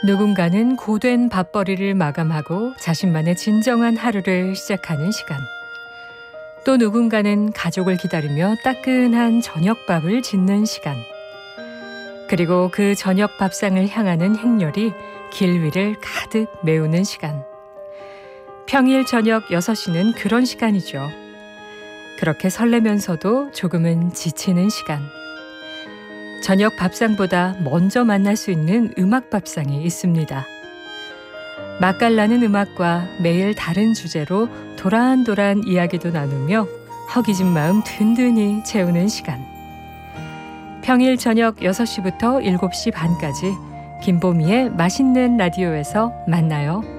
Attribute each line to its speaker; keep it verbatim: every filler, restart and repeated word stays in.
Speaker 1: 누군가는 고된 밥벌이를 마감하고 자신만의 진정한 하루를 시작하는 시간. 또 누군가는 가족을 기다리며 따끈한 저녁밥을 짓는 시간. 그리고 그 저녁 밥상을 향하는 행렬이 길 위를 가득 메우는 시간. 평일 저녁 여섯 시는 그런 시간이죠. 그렇게 설레면서도 조금은 지치는 시간. 저녁 밥상보다 먼저 만날 수 있는 음악 밥상이 있습니다. 맛깔나는 음악과 매일 다른 주제로 도란도란 이야기도 나누며 허기진 마음 든든히 채우는 시간. 평일 저녁 여섯 시부터 일곱 시 반까지 김보미의 맛있는 라디오에서 만나요.